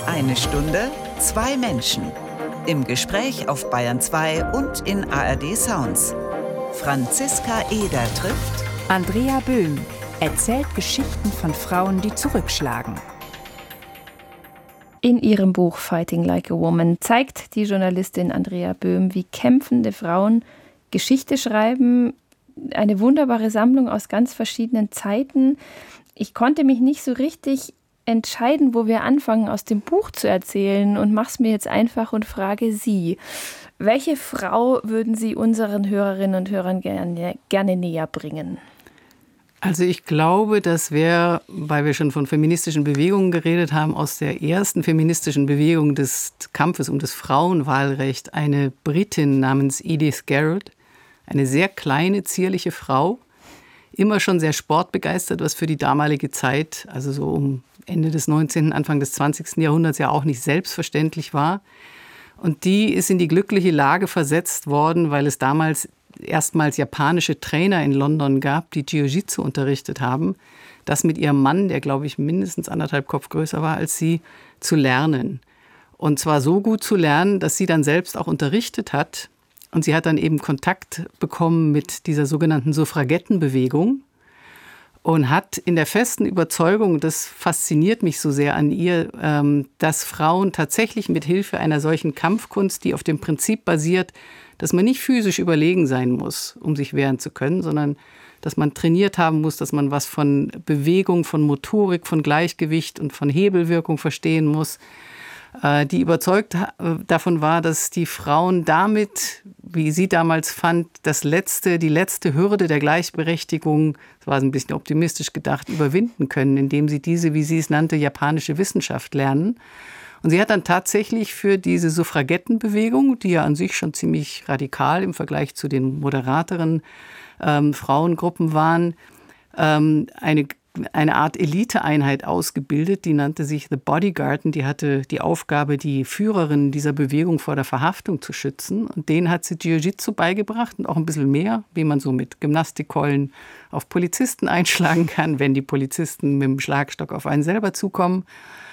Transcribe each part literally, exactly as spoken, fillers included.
Eine Stunde, zwei Menschen. Im Gespräch auf Bayern zwei und in A R D Sounds. Franziska Eder trifft Andrea Böhm, erzählt Geschichten von Frauen, die zurückschlagen. In ihrem Buch Fighting Like a Woman zeigt die Journalistin Andrea Böhm, wie kämpfende Frauen Geschichte schreiben. Eine wunderbare Sammlung aus ganz verschiedenen Zeiten. Ich konnte mich nicht so richtig entscheiden, wo wir anfangen, aus dem Buch zu erzählen, und mach's mir jetzt einfach und frage Sie: Welche Frau würden Sie unseren Hörerinnen und Hörern gerne, gerne näher bringen? Also ich glaube, dass wir, weil wir schon von feministischen Bewegungen geredet haben, aus der ersten feministischen Bewegung des Kampfes um das Frauenwahlrecht eine Britin namens Edith Garrett, eine sehr kleine, zierliche Frau, immer schon sehr sportbegeistert, was für die damalige Zeit, also so um Ende des neunzehnten, Anfang des zwanzigsten Jahrhunderts ja auch nicht selbstverständlich war. Und die ist in die glückliche Lage versetzt worden, weil es damals erstmals japanische Trainer in London gab, die Jiu-Jitsu unterrichtet haben, das mit ihrem Mann, der glaube ich mindestens anderthalb Kopf größer war als sie, zu lernen. Und zwar so gut zu lernen, dass sie dann selbst auch unterrichtet hat. Und sie hat dann eben Kontakt bekommen mit dieser sogenannten Suffragettenbewegung und hat in der festen Überzeugung, das fasziniert mich so sehr an ihr, dass Frauen tatsächlich mit Hilfe einer solchen Kampfkunst, die auf dem Prinzip basiert, dass man nicht physisch überlegen sein muss, um sich wehren zu können, sondern dass man trainiert haben muss, dass man was von Bewegung, von Motorik, von Gleichgewicht und von Hebelwirkung verstehen muss, die überzeugt davon war, dass die Frauen damit, wie sie damals fand, das letzte, die letzte Hürde der Gleichberechtigung, das war ein bisschen optimistisch gedacht, überwinden können, indem sie diese, wie sie es nannte, japanische Wissenschaft lernen. Und sie hat dann tatsächlich für diese Suffragettenbewegung, die ja an sich schon ziemlich radikal im Vergleich zu den moderateren ähm, Frauengruppen waren, ähm, eine eine Art Eliteeinheit ausgebildet, die nannte sich The Bodyguard, und die hatte die Aufgabe, die Führerin dieser Bewegung vor der Verhaftung zu schützen. Und denen hat sie Jiu-Jitsu beigebracht und auch ein bisschen mehr, wie man so mit Gymnastikkeulen auf Polizisten einschlagen kann, wenn die Polizisten mit dem Schlagstock auf einen selber zukommen.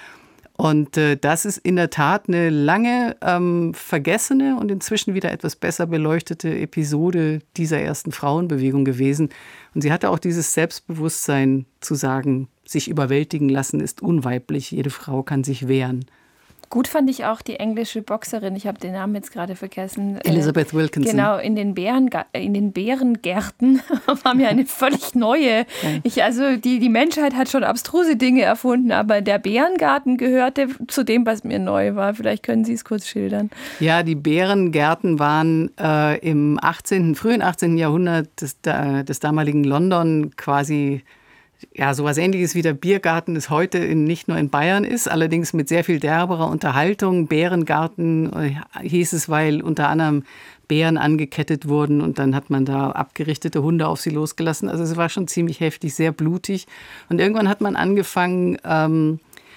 Und äh, das ist in der Tat eine lange ähm, vergessene und inzwischen wieder etwas besser beleuchtete Episode dieser ersten Frauenbewegung gewesen. Und sie hatte auch dieses Selbstbewusstsein zu sagen, sich überwältigen lassen ist unweiblich, jede Frau kann sich wehren. Gut fand ich auch die englische Boxerin, ich habe den Namen jetzt gerade vergessen. Elizabeth Wilkinson. Genau, in den, Bären, in den Bärengärten war mir eine völlig neue. Ich, also die, die Menschheit hat schon abstruse Dinge erfunden, aber der Bärengarten gehörte zu dem, was mir neu war. Vielleicht können Sie es kurz schildern. Ja, die Bärengärten waren äh, im achtzehnten, frühen achtzehnten Jahrhundert des, des damaligen London quasi ja, sowas Ähnliches wie der Biergarten es heute in, nicht nur in Bayern ist, allerdings mit sehr viel derberer Unterhaltung. Bärengarten äh, hieß es, weil unter anderem Bären angekettet wurden und dann hat man da abgerichtete Hunde auf sie losgelassen. Also es war schon ziemlich heftig, sehr blutig. Und irgendwann hat man angefangen, ähm,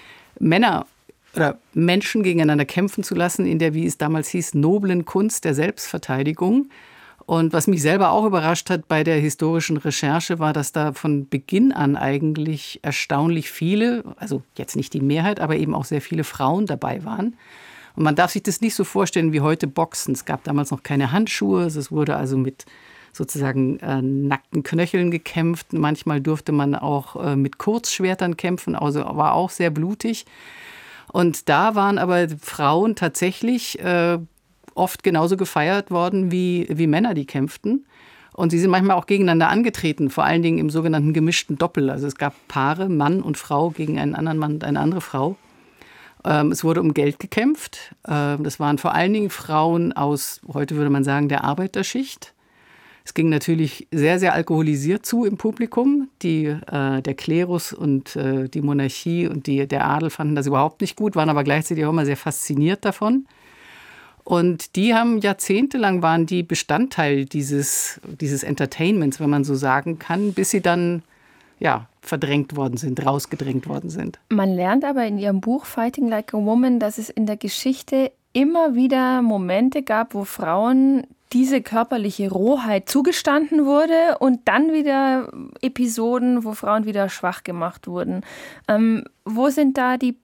Männer oder Menschen gegeneinander kämpfen zu lassen in der, wie es damals hieß, noblen Kunst der Selbstverteidigung. Und was mich selber auch überrascht hat bei der historischen Recherche, war, dass da von Beginn an eigentlich erstaunlich viele, also jetzt nicht die Mehrheit, aber eben auch sehr viele Frauen dabei waren. Und man darf sich das nicht so vorstellen wie heute Boxen. Es gab damals noch keine Handschuhe, es wurde also mit sozusagen äh, nackten Knöcheln gekämpft. Manchmal durfte man auch äh, mit Kurzschwertern kämpfen, also war auch sehr blutig. Und da waren aber Frauen tatsächlich äh, oft genauso gefeiert worden wie, wie Männer, die kämpften. Und sie sind manchmal auch gegeneinander angetreten, vor allen Dingen im sogenannten gemischten Doppel. Also es gab Paare, Mann und Frau gegen einen anderen Mann und eine andere Frau. Ähm, es wurde um Geld gekämpft. Ähm, das waren vor allen Dingen Frauen aus, heute würde man sagen, der Arbeiterschicht. Es ging natürlich sehr, sehr alkoholisiert zu im Publikum. Die, äh, der Klerus und äh, die Monarchie und die, der Adel fanden das überhaupt nicht gut, waren aber gleichzeitig auch immer sehr fasziniert davon. Und die haben jahrzehntelang waren die Bestandteil dieses, dieses Entertainments, wenn man so sagen kann, bis sie dann ja, verdrängt worden sind, rausgedrängt worden sind. Man lernt aber in Ihrem Buch Fighting Like a Woman, dass es in der Geschichte immer wieder Momente gab, wo Frauen diese körperliche Rohheit zugestanden wurde und dann wieder Episoden, wo Frauen wieder schwach gemacht wurden. Ähm, wo sind da die